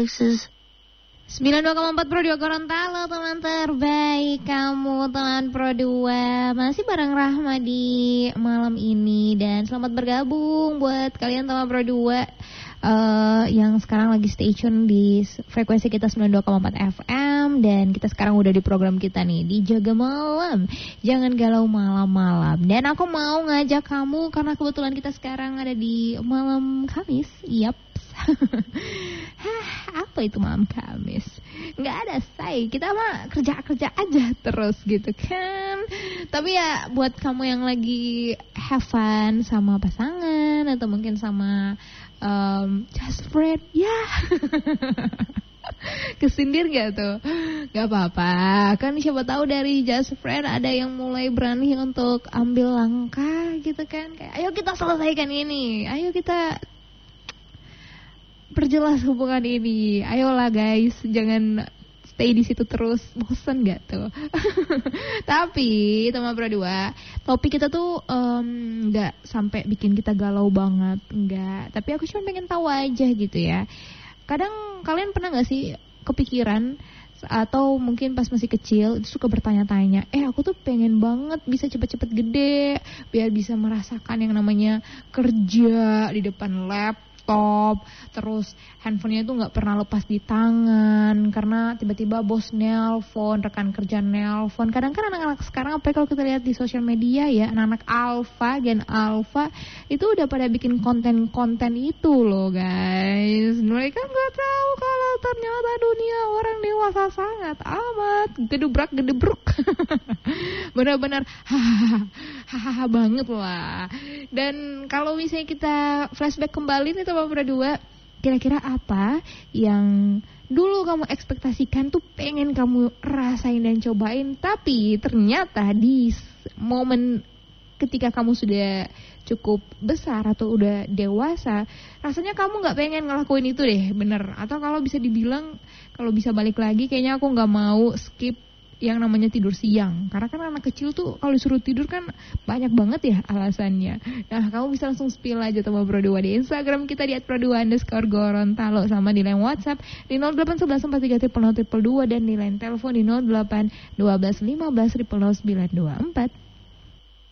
Texas. 92,4 Pro 2 Gorontalo, teman terbaik kamu, teman Pro 2. Masih bareng Rahma di malam ini. Dan selamat bergabung buat kalian teman Pro 2 yang sekarang lagi stay tune di frekuensi kita 92,4 FM. Dan kita sekarang udah di program kita nih, di Jaga Malam, jangan galau malam-malam. Dan aku mau ngajak kamu karena kebetulan kita sekarang ada di malam Kamis. Yap. Apa itu malam Kamis? Nggak ada say, kita mah kerja aja terus gitu kan. Tapi ya buat kamu yang lagi have fun sama pasangan atau mungkin sama just friend, ya kesindir gak tuh? Gak apa-apa, kan siapa tahu dari just friend ada yang mulai berani untuk ambil langkah gitu kan. Kayak ayo kita selesaikan ini, ayo kita perjelas hubungan ini. Ayolah guys, jangan stay di situ terus, bosan gak tuh? Tapi teman Pro 2, topik kita tuh nggak sampai bikin kita galau banget, enggak. Tapi aku cuma pengen tahu aja gitu ya. Kadang kalian pernah nggak sih kepikiran atau mungkin pas masih kecil itu suka bertanya-tanya, aku tuh pengen banget bisa cepet-cepet gede biar bisa merasakan yang namanya kerja di depan laptop, terus handphonenya itu nggak pernah lepas di tangan karena tiba-tiba bos nelpon, rekan kerja nelpon. Kadang kan anak-anak sekarang, apa kalau kita lihat di sosial media ya, anak-anak alfa, gen alfa itu udah pada bikin konten-konten itu loh guys. Mereka nggak tahu kalau ternyata dunia orang dewasa sangat amat gedebrak-gedebruk. Benar-benar hahaha banget lah. Dan kalau misalnya kita flashback kembali nih teman Pro 2, kira-kira apa yang dulu kamu ekspektasikan tuh pengen kamu rasain dan cobain, tapi ternyata di momen ketika kamu sudah cukup besar atau udah dewasa, rasanya kamu gak pengen ngelakuin itu deh, bener. Atau kalau bisa dibilang, kalau bisa balik lagi, kayaknya aku gak mau skip yang namanya tidur siang. Karena kan anak kecil tuh kalau disuruh tidur kan banyak banget ya alasannya. Nah, kamu bisa langsung spill aja sama Pro 2 di Instagram kita di @pro2_gorontalo, sama di line WhatsApp di 0811430022 dan di line telepon di 081215000924.